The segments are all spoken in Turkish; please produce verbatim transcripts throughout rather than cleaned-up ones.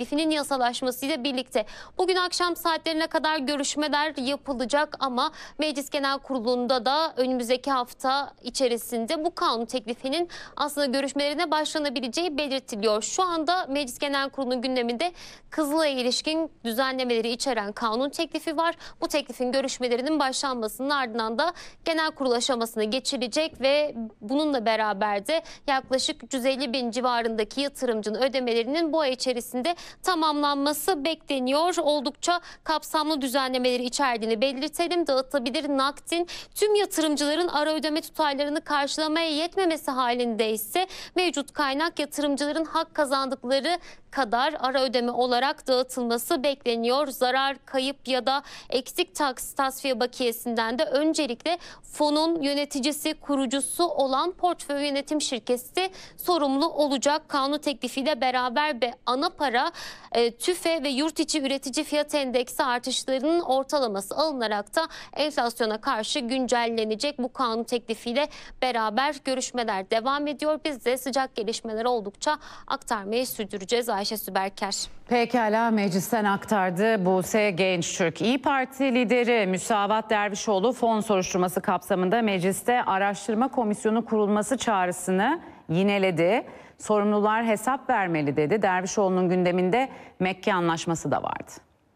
teklifinin yasalaşmasıyla birlikte bugün akşam saatlerine kadar görüşmeler yapılacak ama Meclis Genel Kurulu'nda da önümüzdeki hafta içerisinde bu kanun teklifinin aslında görüşmelerine başlanabileceği belirtiliyor. Şu anda Meclis Genel Kurulu'nun gündeminde Kızılay'a ilişkin düzenlemeleri içeren kanun teklifi var. Bu teklifin görüşmelerinin başlanmasının ardından da genel kurul aşamasına geçilecek ve bununla beraber de yaklaşık yüz elli bin civarındaki yatırımcının ödemelerinin bu ay içerisinde tamamlanması bekleniyor. Oldukça kapsamlı düzenlemeleri içerdiğini belirtelim. Dağıtabilir nakdin tüm yatırımcıların ara ödeme tutarlarını karşılamaya yetmemesi halinde ise mevcut kaynak yatırımcıların hak kazandıkları kadar ara ödeme olarak dağıtılması bekleniyor. Zarar, kayıp ya da eksik taksit tasfiye bakiyesinden de öncelikle fonun yöneticisi, kurucusu olan portföy yönetim şirketi sorumlu olacak. Kanun teklifiyle beraber ve ana para, e, tüfe ve yurt içi üretici fiyat endeksi artışlarının ortalaması alınarak da enflasyona karşı güncellenecek. Bu kanun teklifiyle beraber görüşmeler devam ediyor. Biz de sıcak gelişmeler oldukça aktarmayı sürdüreceğiz. Ayşe Süberker. Pekala, meclisten aktardı Buse Gençtürk. İYİ Parti lideri Müsavat Dervişoğlu fon soruşturması kapsamında mecliste araştırma komisyonu kurulması çağrısını yineledi. Sorumlular hesap vermeli dedi. Dervişoğlu'nun gündeminde Mekke Anlaşması da vardı.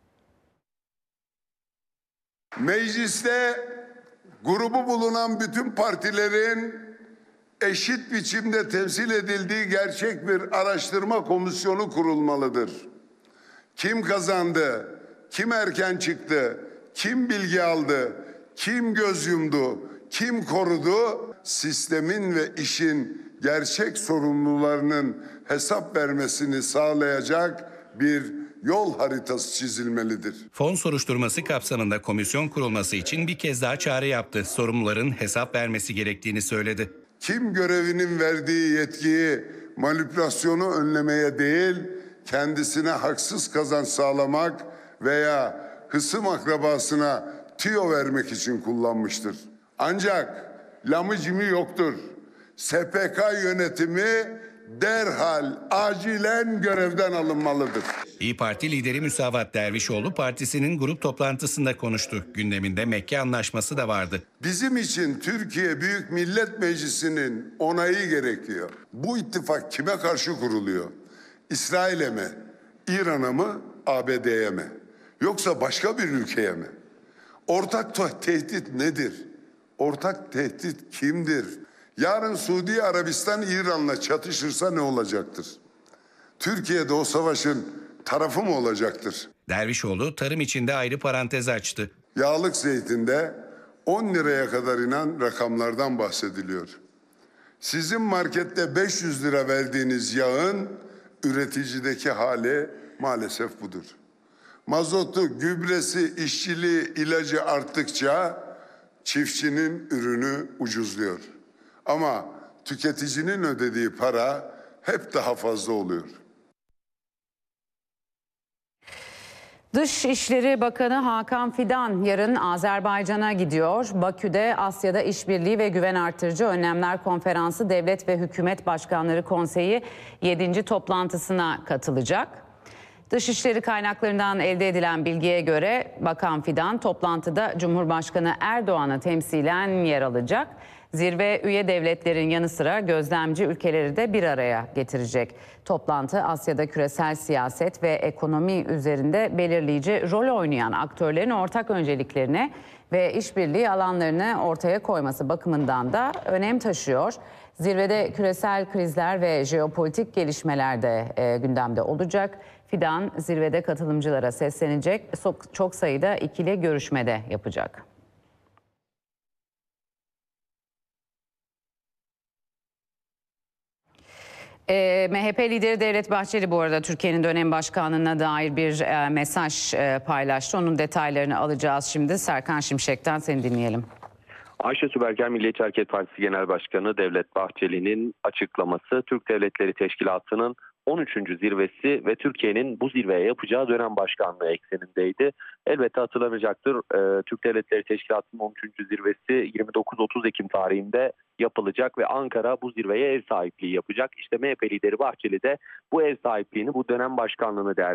Mecliste grubu bulunan bütün partilerin eşit biçimde temsil edildiği gerçek bir araştırma komisyonu kurulmalıdır. Kim kazandı, kim erken çıktı, kim bilgi aldı, kim göz yumdu, kim korudu, sistemin ve işin gerçek sorumlularının hesap vermesini sağlayacak bir yol haritası çizilmelidir. Fon soruşturması kapsamında komisyon kurulması için bir kez daha çağrı yaptı. Sorumluların hesap vermesi gerektiğini söyledi. Kim görevinin verdiği yetkiyi manipülasyonu önlemeye değil, kendisine haksız kazanç sağlamak veya hısım akrabasına tüyo vermek için kullanmıştır. Ancak lamıcımı yoktur. S P K yönetimi derhal, acilen görevden alınmalıdır. İYİ Parti lideri Müsavat Dervişoğlu partisinin grup toplantısında konuştu. Gündeminde Mekke Anlaşması da vardı. Bizim için Türkiye Büyük Millet Meclisi'nin onayı gerekiyor. Bu ittifak kime karşı kuruluyor? İsrail'e mi, İran'a mı, A B D'ye mi? Yoksa başka bir ülkeye mi? Ortak tehdit nedir? Ortak tehdit kimdir? Yarın Suudi Arabistan İran'la çatışırsa ne olacaktır? Türkiye'de o savaşın tarafı mı olacaktır? Dervişoğlu tarım içinde ayrı parantez açtı. Yağlık zeytinde on liraya kadar inen rakamlardan bahsediliyor. Sizin markette beş yüz lira verdiğiniz yağın üreticideki hali maalesef budur. Mazotu, gübresi, işçiliği, ilacı arttıkça çiftçinin ürünü ucuzluyor. Ama tüketicinin ödediği para hep daha fazla oluyor. Dışişleri Bakanı Hakan Fidan yarın Azerbaycan'a gidiyor. Bakü'de Asya'da İşbirliği ve Güven Artırıcı Önlemler Konferansı Devlet ve Hükümet Başkanları Konseyi yedinci toplantısına katılacak. Dışişleri kaynaklarından elde edilen bilgiye göre Bakan Fidan toplantıda Cumhurbaşkanı Erdoğan'ı temsilen yer alacak. Zirve üye devletlerin yanı sıra gözlemci ülkeleri de bir araya getirecek. Toplantı Asya'da küresel siyaset ve ekonomi üzerinde belirleyici rol oynayan aktörlerin ortak önceliklerini ve işbirliği alanlarını ortaya koyması bakımından da önem taşıyor. Zirvede küresel krizler ve jeopolitik gelişmeler de e, gündemde olacak. Fidan zirvede katılımcılara seslenecek, çok sayıda ikili görüşmede yapacak. E, M H P lideri Devlet Bahçeli bu arada Türkiye'nin dönem başkanlığına dair bir e, mesaj e, paylaştı. Onun detaylarını alacağız şimdi. Serkan Şimşek'ten seni dinleyelim. Ayşe Süberker Milliyetçi Hareket Partisi Genel Başkanı Devlet Bahçeli'nin açıklaması Türk Devletleri Teşkilatı'nın on üçüncü zirvesi ve Türkiye'nin bu zirveye yapacağı dönem başkanlığı eksenindeydi. Elbette hatırlanacaktır. E, Türk Devletleri Teşkilatı'nın on üçüncü zirvesi yirmi dokuz otuz Ekim tarihinde yapılacak ve Ankara bu zirveye ev sahipliği yapacak. İşte M H P lideri Bahçeli de bu ev sahipliğini, bu dönem başkanlığını değerlendiriyor.